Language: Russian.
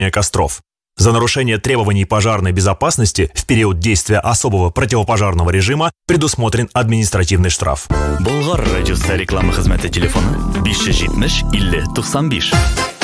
тушения костров. За нарушение требований пожарной безопасности в период действия особого противопожарного режима предусмотрен административный штраф. Болгар радиосы реклама хезмәте телефоны 570 50 95.